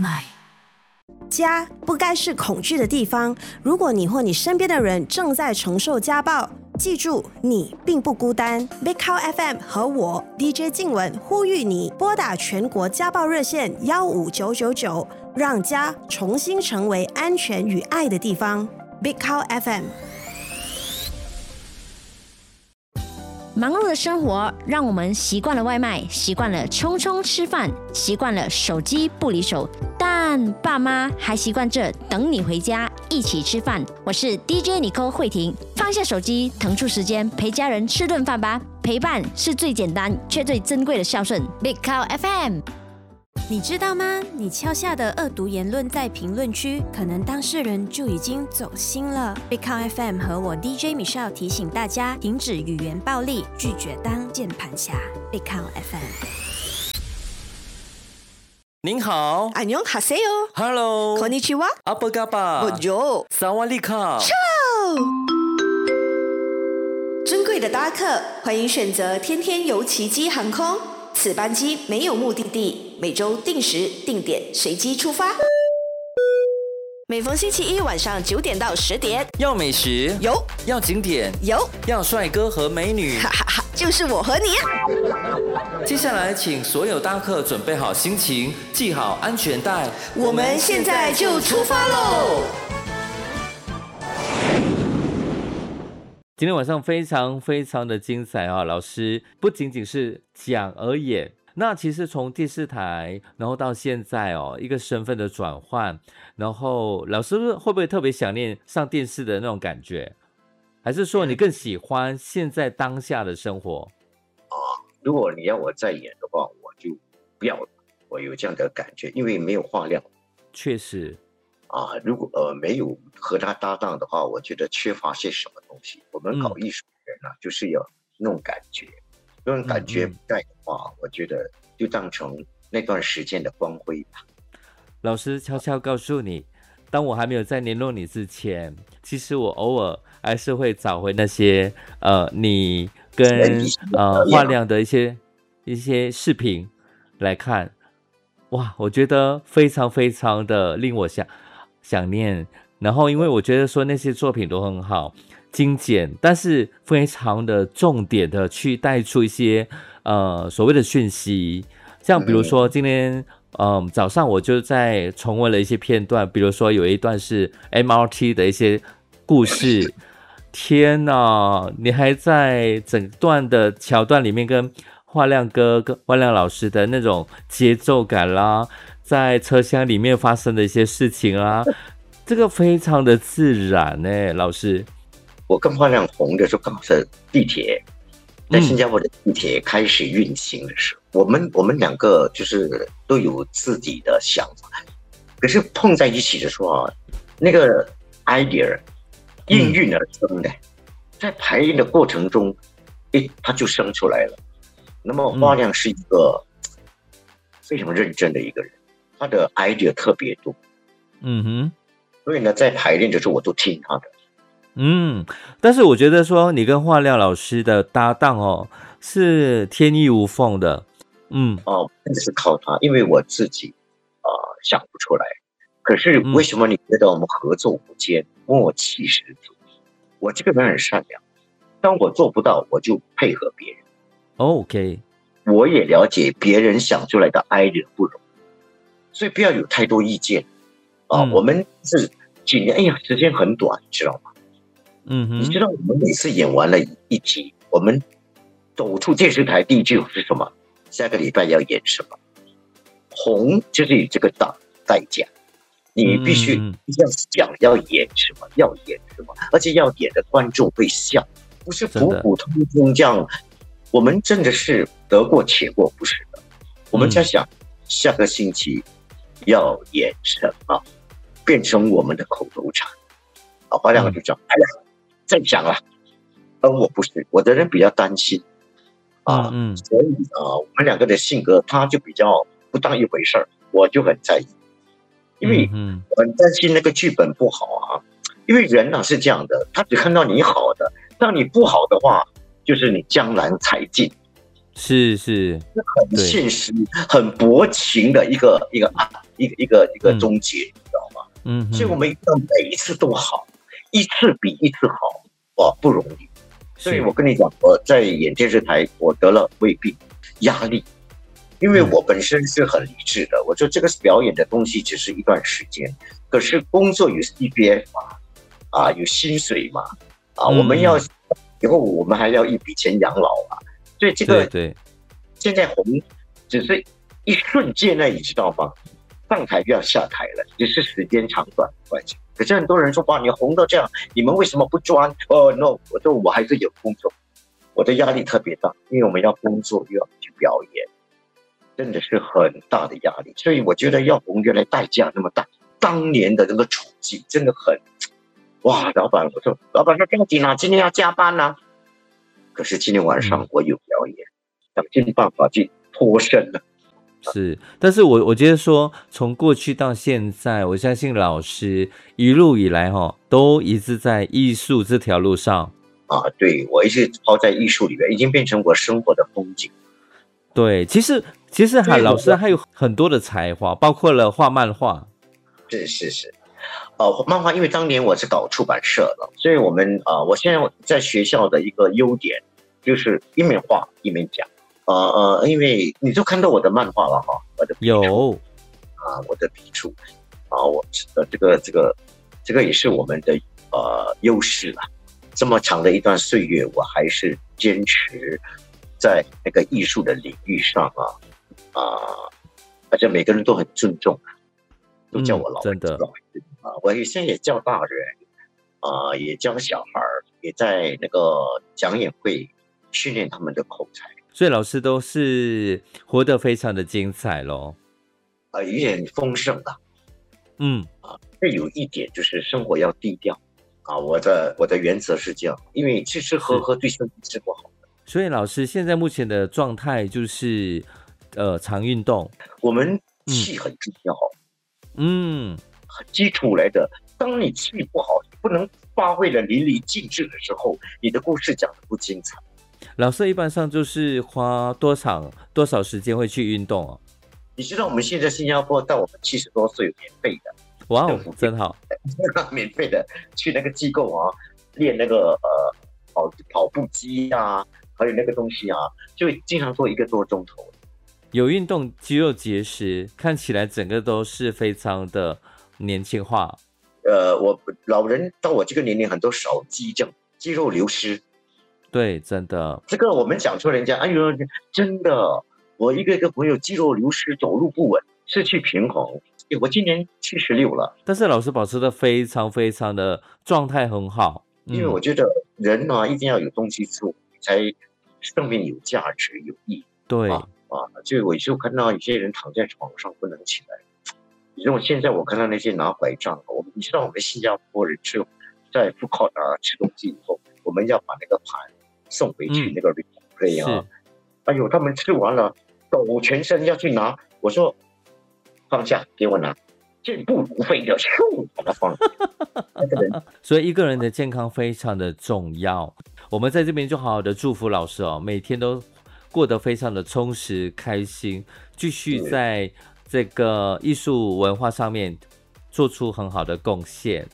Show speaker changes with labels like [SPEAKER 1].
[SPEAKER 1] 来。
[SPEAKER 2] 家不该是恐惧的地方。如果你或你身边的人正在承受家暴，记住，你并不孤单。Big Cow FM 和我 DJ 静雯呼吁你拨打全国家暴热线15999，让家重新成为安全与爱的地方。Big Cow FM。
[SPEAKER 3] 忙碌的生活让我们习惯了外卖，习惯了匆匆吃饭，习惯了手机不离手，但爸妈还习惯着等你回家一起吃饭。我是 DJ Nicole 慧婷，放下手机，腾出时间陪家人吃顿饭吧。陪伴是最简单却最珍贵的孝顺。Big Cow FM。
[SPEAKER 2] 你知道吗？你敲下的恶毒言论在评论区，可能当事人就已经走心了。Big Cow FM 和我 DJ Michelle 提醒大家，停止语言暴力，拒绝当键盘侠。Big Cow FM。
[SPEAKER 4] 您好，
[SPEAKER 2] 안녕하세요。
[SPEAKER 4] Hello，
[SPEAKER 2] konnichiwa，
[SPEAKER 4] 阿波嘎巴，
[SPEAKER 2] Bonjour，
[SPEAKER 4] 萨瓦利卡。
[SPEAKER 2] 尊贵的搭客，欢迎选择天天游奇迹航空。此班机没有目的地，每周定时定点随机出发。每逢星期一晚上9点到10点，
[SPEAKER 4] 要美食
[SPEAKER 2] 有，
[SPEAKER 4] 要景点
[SPEAKER 2] 有，
[SPEAKER 4] 要帅哥和美女，
[SPEAKER 2] 哈哈哈，就是我和你。
[SPEAKER 4] 接下来，请所有搭客准备好心情，系好安全带，
[SPEAKER 2] 我们现在就出发喽！
[SPEAKER 4] 今天晚上非常非常的精彩啊！老师不仅仅是讲而演，那其实从电视台，然后到现在哦，一个身份的转换，然后老师会不会特别想念上电视的那种感觉？还是说你更喜欢现在当下的生活？
[SPEAKER 5] 如果你要我再演的话，我就不要了。我有这样的感觉，因为没有话量。
[SPEAKER 4] 确实。
[SPEAKER 5] 如果没有和他搭档的话，我觉得缺乏些什么东西。我们搞艺术的人啊，就是有那种感觉，那种感觉不在的话，我觉得就当成那段时间的光辉吧。
[SPEAKER 4] 老师悄悄告诉你，当我还没有再联络你之前，其实我偶尔还是会找回那些你跟画亮的一些视频来看。哇，我觉得非常非常的令我想念，然后因为我觉得说那些作品都很好，精简，但是非常的重点的去带出一些所谓的讯息，像比如说今天早上我就在重温了一些片段，比如说有一段是 MRT 的一些故事，天哪，你还在整段的桥段里面跟画亮哥跟画亮老师的那种节奏感啦，在车厢里面发生的一些事情啦，这个非常的自然老师。
[SPEAKER 5] 我跟画亮红的时候，刚好是地铁，在新加坡的地铁开始运行的时候，我们两个就是都有自己的想法，可是碰在一起的时候啊，那个 idea 应运而生的，在排练的过程中，它就生出来了。那么画亮是一个非常认真的一个人，他的 idea 特别多，所以呢，在排练的时候我都听他的。
[SPEAKER 4] 但是我觉得说你跟画亮老师的搭档是天衣无缝的。真的是
[SPEAKER 5] 靠他，因为我自己想不出来。可是为什么你觉得我们合作无间，默契十足？我这个人很善良，当我做不到，我就配合别人。
[SPEAKER 4] OK，
[SPEAKER 5] 我也了解别人想出来的 idea 不容易，所以不要有太多意见我们是尽量，时间很短，你知道吗？你知道我们每次演完了一集，我们走出电视台第一句是什么？下个礼拜要演什么？红就是有这个代价，你必须要想要演什么，要演什么，而且要演的观众会笑，不是普普通通这样。我们真的是得过且过，不是的。我们在想下个星期要演什么，变成我们的口头禅。画亮就讲，再讲了。而我不是，我的人比较担心所以我们两个的性格，他就比较不当一回事儿，我就很在意，因为我很担心那个剧本不好因为人是这样的，他只看到你好的，当你不好的话，就是你江郎才尽，
[SPEAKER 4] 是
[SPEAKER 5] 很现实、很薄情的一个一个终结，你知道吗？所以我们要每一次都好，一次比一次好，哇，不容易。所以我跟你讲，我在演电视台，我得了胃病，压力，因为我本身是很理智的，我说这个表演的东西只是一段时间，可是工作有 CPF 嘛，有薪水嘛，我们要以后我们还要一笔钱养老啊，所以这个对现在红只是一瞬间呢，你知道吗？上台就要下台了，只是时间长短的关系。可是很多人说，哇，你红到这样，你们为什么不专？No， 我说我还是有工作，我的压力特别大，因为我们要工作又要去表演，真的是很大的压力。所以我觉得要红原来代价那么大，当年的那个处境真的很，哇，老板，我说老板说赶紧啊，今天要加班啊。可是今天晚上我有表演，想尽办法去脱身了。
[SPEAKER 4] 是，但是我觉得说，从过去到现在，我相信老师一路以来都一直在艺术这条路上
[SPEAKER 5] 对，我一直泡在艺术里面，已经变成我生活的风景。
[SPEAKER 4] 对，其实老师还有很多的才华，包括了画漫画。
[SPEAKER 5] 是，漫画，因为当年我是搞出版社的，所以我们我现在在学校的一个优点就是一面画一面讲。因为你就看到我的漫画了哈，我的
[SPEAKER 4] 有
[SPEAKER 5] 我的笔触我这个也是我们的优势了。这么长的一段岁月，我还是坚持在那个艺术的领域上而且每个人都很尊重，都叫我老师，真的我现在也教大人也教小孩，也在那个讲演会训练他们的口才。
[SPEAKER 4] 所以老师都是活得非常的精彩咯，
[SPEAKER 5] 有点丰盛的。这有一点就是生活要低调我的原则是这样，因为吃吃喝喝对身体是不好的。
[SPEAKER 4] 所以老师现在目前的状态就是常运动。
[SPEAKER 5] 我们气很重要，很基础来的。当你气不好，你不能发挥的淋漓尽致的时候，你的故事讲得不精彩。
[SPEAKER 4] 老师一般上就是花多少时间会去运动
[SPEAKER 5] 你知道我们现在新加坡到我们70多岁有免费的，
[SPEAKER 4] 哇，真好，
[SPEAKER 5] 免费的去那个机构练那个跑步机还有那个东西就经常做1个多钟头。
[SPEAKER 4] 有运动，肌肉结实，看起来整个都是非常的年轻化。
[SPEAKER 5] 我老人到我这个年龄，很多少肌症、肌肉流失。
[SPEAKER 4] 对，真的，
[SPEAKER 5] 这个我们讲出人家，哎呦，真的，我一个朋友肌肉流失，走路不稳，失去平衡。我今年76了，
[SPEAKER 4] 但是老师保持的非常非常的状态很好。
[SPEAKER 5] 因为我觉得人一定要有东西做，才生命有价值有意义。
[SPEAKER 4] 对
[SPEAKER 5] 就我就看到有些人躺在床上不能起来。你说现在我看到那些拿拐杖，你知道我们新加坡人在food court吃东西以后，我们要把那个盘送回去那个 replay 哎呦，他们吃完了，抖全身要去拿，我说放下，给我拿，健步如飞的，咻，把它放下。
[SPEAKER 4] 所以一个人的健康非常的重要，我们在这边就好好的祝福老师每天都过得非常的充实开心，继续在这个艺术文化上面做出很好的贡献。